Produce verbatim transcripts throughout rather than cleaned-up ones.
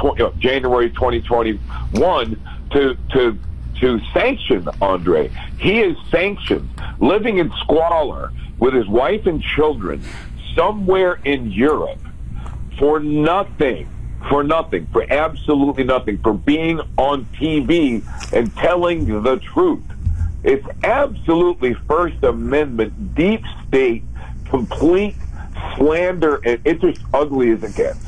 tw- January twenty twenty-one to to to sanction Andre. He is sanctioned, living in squalor with his wife and children somewhere in Europe for nothing, for nothing, for absolutely nothing, for being on T V and telling the truth. It's absolutely First Amendment, deep state, complete slander, and it's just ugly as it gets.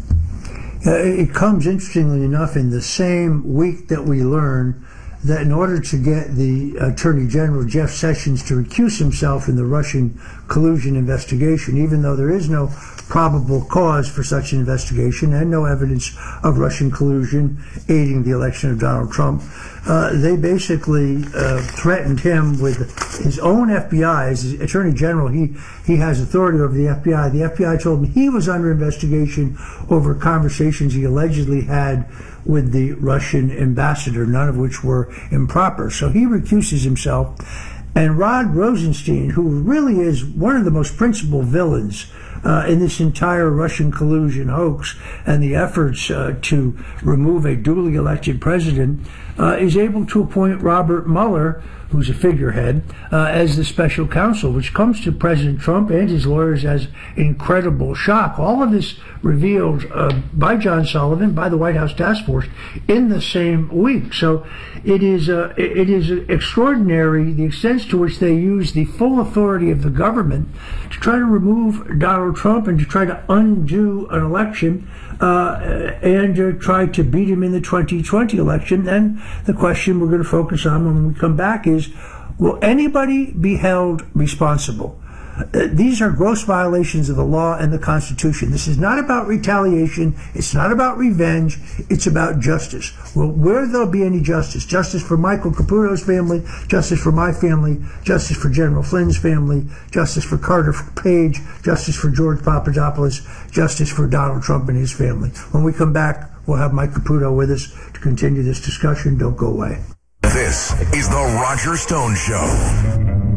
Uh, it comes, interestingly enough, in the same week that we learn that in order to get the Attorney General, Jeff Sessions, to recuse himself in the Russian collusion investigation, even though there is no probable cause for such an investigation and no evidence of Russian collusion aiding the election of Donald Trump, uh, they basically uh, threatened him with his own F B I. As the Attorney General, he, he has authority over the F B I. The F B I told him he was under investigation over conversations he allegedly had with the Russian ambassador, none of which were improper. So he recuses himself. And Rod Rosenstein, who really is one of the most principal villains uh, in this entire Russian collusion hoax and the efforts uh, to remove a duly elected president, uh, is able to appoint Robert Mueller, who's a figurehead, uh, as the special counsel, which comes to President Trump and his lawyers as incredible shock. All of this revealed uh, by John Sullivan, by the White House Task Force, in the same week. So it is uh, it is extraordinary the extent to which they use the full authority of the government to try to remove Donald Trump and to try to undo an election uh, and uh, try to beat him in the twenty twenty election. And the question we're going to focus on when we come back is, will anybody be held responsible? Uh, these are gross violations of the law and the Constitution. This is not about retaliation. It's not about revenge. It's about justice. Well, where there'll be any justice, justice for Michael Caputo's family, justice for my family, justice for General Flynn's family, justice for Carter Page, justice for George Papadopoulos, justice for Donald Trump and his family. When we come back, we'll have Mike Caputo with us to continue this discussion. Don't go away. This is The Roger Stone Show.